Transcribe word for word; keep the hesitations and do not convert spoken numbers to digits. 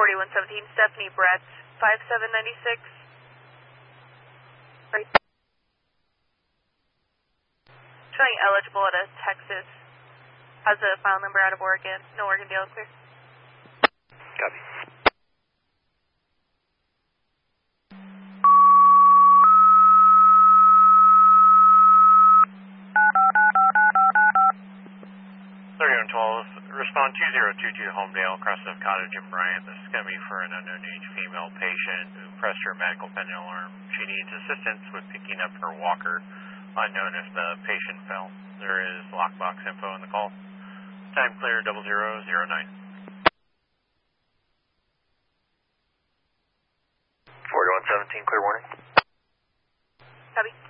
forty-one seventeen, Stephanie Bratz, five seven nine six. Right. Showing eligible at a Texas. Has a file number out of Oregon. No Oregon deal clear. Copy. thirty-one twelve, respond two zero two two Homedale, Crestwood Cottage in Bryant. This is going to be for an unknown age female patient who pressed her medical pending alarm. She needs assistance with picking up her walker, unknown if the patient fell. There is lockbox info in the call. Time clear double zero zero nine. forty-one seventeen, clear warning. Copy.